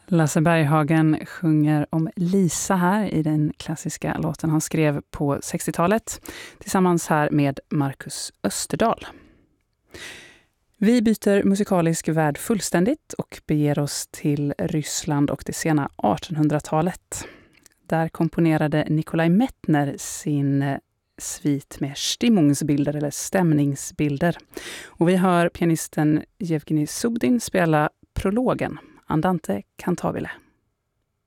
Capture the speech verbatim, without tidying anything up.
Lasse Berghagen sjunger om Lisa här i den klassiska låten han skrev på sextiotalet tillsammans här med Marcus Österdahl. Vi byter musikalisk värld fullständigt och beger oss till Ryssland och det sena artonhundratalet. Där komponerade Nikolaj Mettner sin svit med stimmungsbilder eller stämningsbilder. Och vi hör pianisten Yevgeny Subdin spela prologen, Andante cantabile.